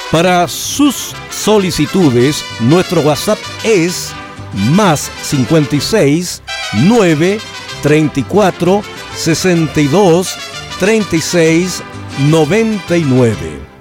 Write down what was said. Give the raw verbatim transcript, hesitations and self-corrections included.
Para sus solicitudes, nuestro WhatsApp es más cincuenta y seis, nueve, treinta y cuatro, sesenta y dos, treinta y seis, noventa y nueve.